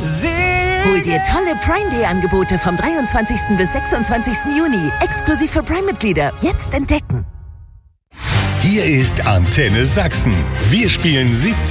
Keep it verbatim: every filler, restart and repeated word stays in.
Hol dir tolle Prime Day Angebote vom dreiundzwanzigsten bis sechsundzwanzigsten Juni. Exklusiv für Prime-Mitglieder. Jetzt entdecken. Hier ist Antenne Sachsen. Wir spielen siebzig